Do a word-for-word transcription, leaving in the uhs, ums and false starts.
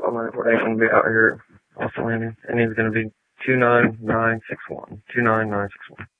All my information will be out here also landing. And he's going to be two nine nine six one. two nine nine six one.